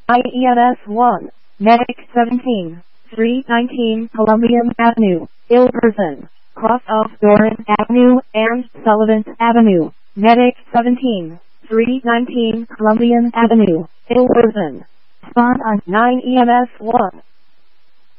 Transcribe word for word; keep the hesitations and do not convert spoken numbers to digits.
I E M S one, Medic seventeen, three nineteen Columbian Avenue, Ilverson, cross off Doran Avenue and Sullivan Avenue, Medic seventeen, three nineteen Columbian Avenue, Ilverson. Spawn on nine E M S one.